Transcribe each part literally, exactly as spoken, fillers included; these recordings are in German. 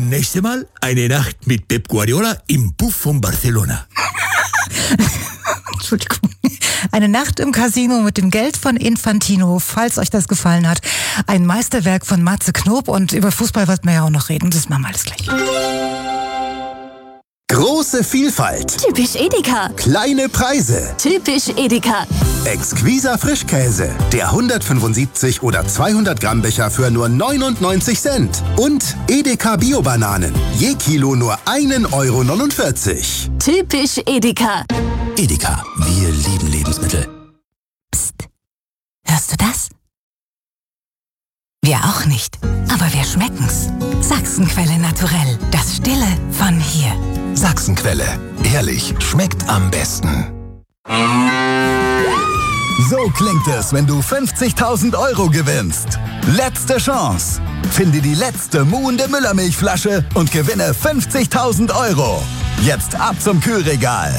nächste Mal eine Nacht mit Pep Guardiola im Puff von Barcelona. Entschuldigung. Eine Nacht im Casino mit dem Geld von Infantino, falls euch das gefallen hat. Ein Meisterwerk von Matze Knob, und über Fußball wollten wir ja auch noch reden. Das machen wir alles gleich. Große Vielfalt. Typisch Edeka. Kleine Preise. Typisch Edeka. Exquiser Frischkäse. Der hundertfünfundsiebzig oder zweihundert Gramm Becher für nur neunundneunzig Cent. Und Edeka Bio-Bananen. Je Kilo nur ein Euro neunundvierzig. Typisch Edeka. Edeka, wir lieben Lebensmittel. Psst. Hörst du das? Wir auch nicht. Aber wir schmecken's. Sachsenquelle Naturell. Das Stille von hier. Sachsenquelle. Ehrlich, schmeckt am besten. So klingt es, wenn du fünfzigtausend Euro gewinnst. Letzte Chance. Finde die letzte muhende Müllermilchflasche und gewinne fünfzigtausend Euro. Jetzt ab zum Kühlregal.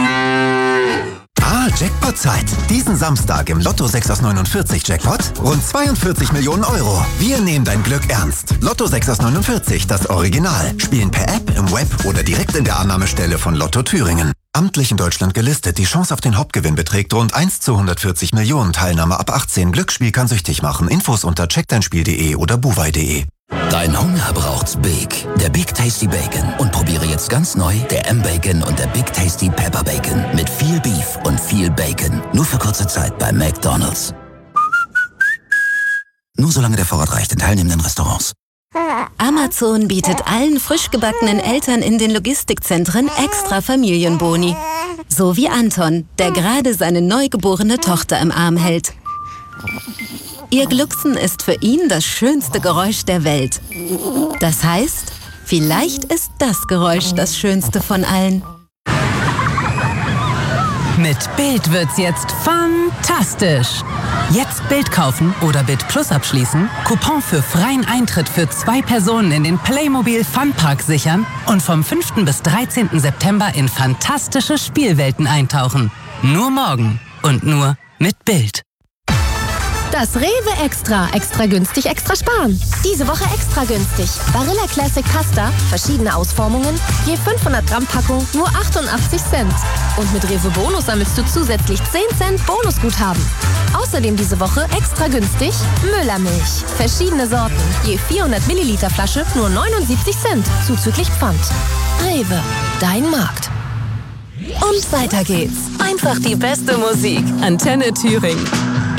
Ah, Jackpot-Zeit. Diesen Samstag im Lotto sechs aus neunundvierzig Jackpot rund zweiundvierzig Millionen Euro. Wir nehmen dein Glück ernst. Lotto sechs aus neunundvierzig, das Original. Spielen per App, im Web oder direkt in der Annahmestelle von Lotto Thüringen. Amtlich in Deutschland gelistet. Die Chance auf den Hauptgewinn beträgt rund eins zu hundertvierzig Millionen. Teilnahme ab achtzehn. Glücksspiel kann süchtig machen. Infos unter check dein spiel punkt de oder buwei punkt de. Dein Hunger braucht's Big. Der Big Tasty Bacon. Und probiere jetzt ganz neu der M-Bacon und der Big Tasty Pepper Bacon. Mit viel Beef und viel Bacon. Nur für kurze Zeit bei McDonald's. Nur solange der Vorrat reicht in teilnehmenden Restaurants. Amazon bietet allen frisch gebackenen Eltern in den Logistikzentren extra Familienboni. So wie Anton, der gerade seine neugeborene Tochter im Arm hält. Ihr Glucksen ist für ihn das schönste Geräusch der Welt. Das heißt, vielleicht ist das Geräusch das schönste von allen. Mit Bild wird's jetzt fantastisch. Jetzt Bild kaufen oder Bild Plus abschließen, Coupon für freien Eintritt für zwei Personen in den Playmobil Funpark sichern und vom fünften bis dreizehnten September in fantastische Spielwelten eintauchen. Nur morgen und nur mit Bild. Das Rewe Extra. Extra günstig, extra sparen. Diese Woche extra günstig. Barilla Classic Pasta, verschiedene Ausformungen, je fünfhundert Gramm Packung, nur achtundachtzig Cent. Und mit Rewe Bonus sammelst du zusätzlich zehn Cent Bonusguthaben. Außerdem diese Woche extra günstig Müllermilch. Verschiedene Sorten, je vierhundert Milliliter Flasche, nur neunundsiebzig Cent, zuzüglich Pfand. Rewe, dein Markt. Und weiter geht's. Einfach die beste Musik. Antenne Thüringen.